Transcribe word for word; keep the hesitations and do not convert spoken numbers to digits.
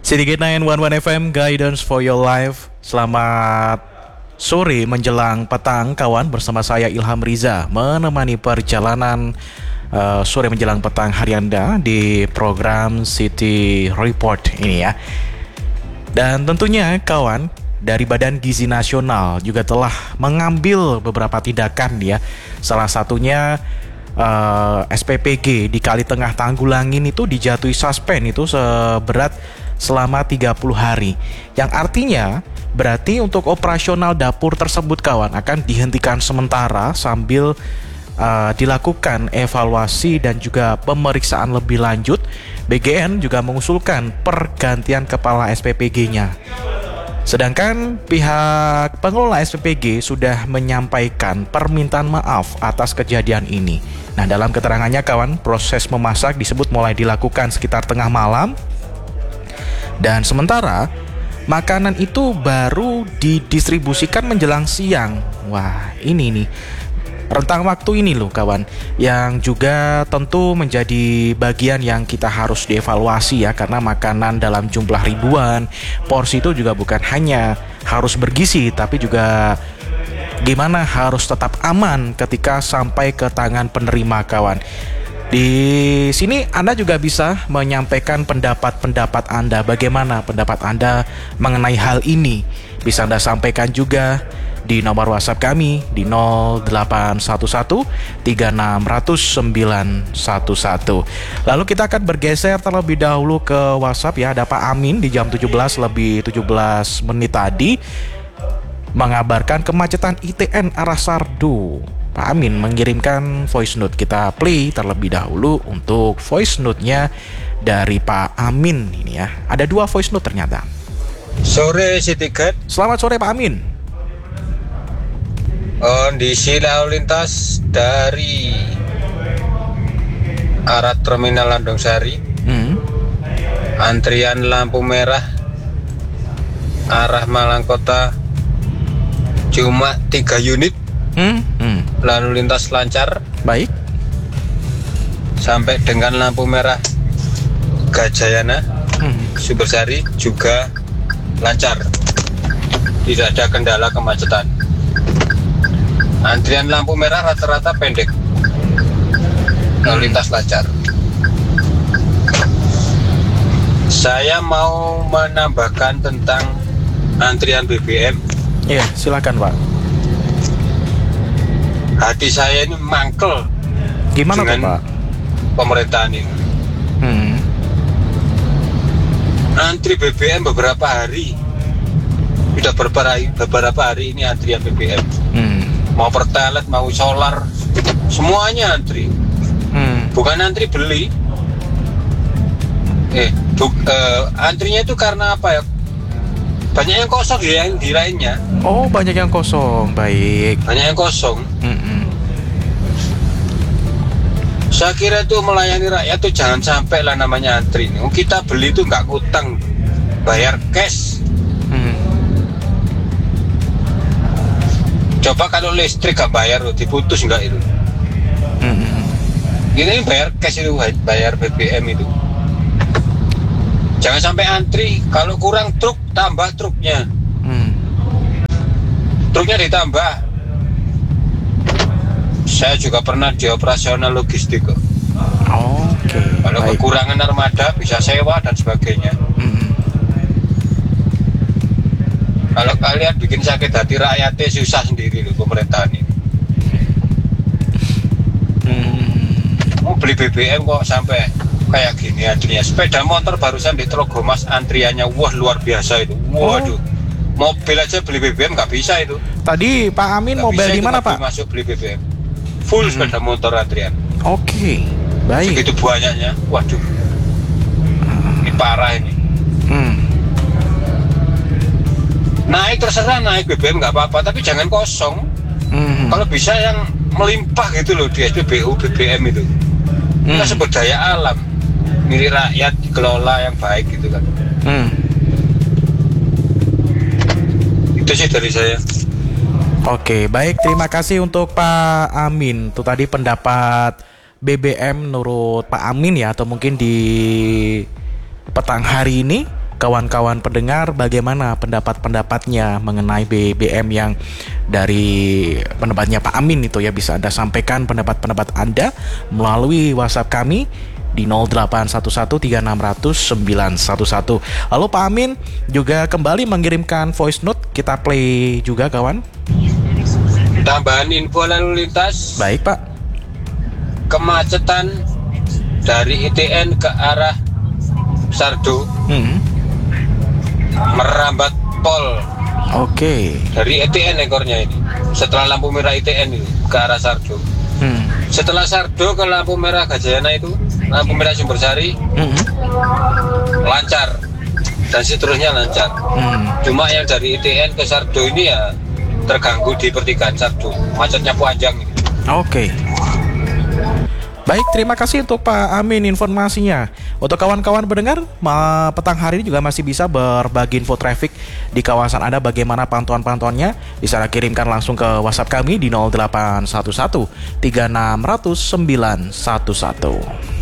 Sedikit sembilan satu satu F M, Guidance for Your Life. Selamat sore menjelang petang kawan, bersama saya Ilham Riza, menemani perjalanan uh, sore menjelang petang hari Anda di program City Report ini ya. Dan tentunya kawan, dari Badan Gizi Nasional juga telah mengambil beberapa tindakan ya. Salah satunya uh, S P P G di Kali Tengah Tanggulangin itu dijatuhi suspend itu seberat selama tiga puluh hari. Yang artinya berarti untuk operasional dapur tersebut kawan akan dihentikan sementara sambil uh, dilakukan evaluasi dan juga pemeriksaan lebih lanjut. B G N juga mengusulkan pergantian kepala S P P G-nya. Sedangkan pihak pengelola S P P G sudah menyampaikan permintaan maaf atas kejadian ini. Nah, dalam keterangannya kawan, proses memasak disebut mulai dilakukan sekitar tengah malam. Dan sementara makanan itu baru didistribusikan menjelang siang. Wah, ini nih rentang waktu ini loh kawan, yang juga tentu menjadi bagian yang kita harus dievaluasi ya. Karena makanan dalam jumlah ribuan porsi itu juga bukan hanya harus bergizi, tapi juga gimana harus tetap aman ketika sampai ke tangan penerima kawan. Di sini Anda juga bisa menyampaikan pendapat-pendapat Anda. Bagaimana pendapat Anda mengenai hal ini? Bisa Anda sampaikan juga di nomor WhatsApp kami di nol delapan satu satu tiga enam nol nol sembilan satu satu. Lalu kita akan bergeser terlebih dahulu ke WhatsApp ya. Ada Pak Amin di jam tujuh belas lebih tujuh belas menit tadi mengabarkan kemacetan I T N arah Sardo. Pak Amin mengirimkan voice note. Kita play terlebih dahulu untuk voice note-nya dari Pak Amin ini ya. Ada dua voice note ternyata. Sore Sitigat. Selamat sore Pak Amin. Kondisi lalu lintas dari arah Terminal Landungsari, hmm. antrian lampu merah arah Malang Kota cuma tiga unit. Hmm. Hmm. Lalu lintas lancar. Baik. Sampai dengan lampu merah Gajayana, hmm. Sumbersari juga lancar. Tidak ada kendala kemacetan. Antrian lampu merah rata-rata pendek. Lalu lintas lancar. Saya mau menambahkan tentang antrian B B M. Iya, silakan Pak. Hati saya ini mangkel. Gimana tuh, Pak? Pemerintahan ini. Hmm. Antri B B M beberapa hari. Sudah beberapa, beberapa hari ini antrian B B M. Hmm. Mau pertalite, mau solar, semuanya antri. Hmm. Bukan antri beli. Eh, bu, uh, antrinya itu karena apa ya? Banyak yang kosong ya, yang di lainnya. Oh, banyak yang kosong. Baik. Banyak yang kosong. Mm-mm. Saya kira itu melayani rakyat tuh jangan sampai lah namanya antri. Kita beli itu nggak ngutang, bayar cash. Mm. Coba kalau listrik nggak bayar, diputus nggak itu? Mm-mm. Ini bayar cash itu, bayar B B M itu. Jangan sampai antri. Kalau kurang truk, tambah truknya. Hmm. Truknya ditambah. Saya juga pernah di operasional logistik kok. Oh, Oke. Okay. Kalau Baik. kekurangan armada bisa sewa dan sebagainya. Hmm. Kalau kalian bikin sakit hati rakyatnya, susah sendiri loh pemerintahan ini. Hmm. Mau beli B B M kok sampai kayak gini antrinya. Sepeda motor barusan di Trogomas antriannya wah luar biasa itu. Waduh. Oh. Mobil aja beli B B M nggak bisa itu. Tadi Pak Amin mau beli di mana Pak? Masuk beli B B M. Full hmm. sepeda motor antrian. Oke. Okay. Baik. Segitu banyaknya. Waduh. Ini parah ini. Hmm. Naik terserah naik B B M nggak apa-apa, tapi jangan kosong. Hmm. Kalau bisa yang melimpah gitu loh di S P B U B B M itu. Kita hmm. sumber daya alam milik rakyat, dikelola yang baik gitu kan. Hmm. Itu sih dari saya. Oke, baik, terima kasih untuk Pak Amin. Itu tadi pendapat B B M menurut Pak Amin ya, atau mungkin di petang hari ini kawan-kawan pendengar bagaimana pendapat-pendapatnya mengenai B B M yang dari pendapatnya Pak Amin itu ya. Bisa Anda sampaikan pendapat-pendapat Anda melalui WhatsApp kami di nol delapan satu satu tiga enam nol nol sembilan satu satu. Lalu Pak Amin juga kembali mengirimkan voice note, kita play juga kawan. Tambahan info lalu lintas. Baik Pak. Kemacetan dari I T N ke arah Sardo hmm. merambat pol. Oke. Okay. Dari I T N ekornya ini. Setelah lampu merah I T N itu ke arah Sardo. Hmm. Setelah Sardo ke lampu merah Gajayana itu, lampu merah Sumbersari, hmm. lancar. Dan seterusnya lancar. Hmm. Cuma yang dari I T N ke Sardo ini ya terganggu di pertigaan Sardo. Macetnya panjang. Oke. Okay. Baik, terima kasih untuk Pak Amin informasinya. Untuk kawan-kawan pendengar, petang hari ini juga masih bisa berbagi info traffic di kawasan Anda. Bagaimana pantauan-pantauannya? Bisa kirimkan langsung ke WhatsApp kami di nol delapan satu satu tiga enam nol nol sembilan satu satu.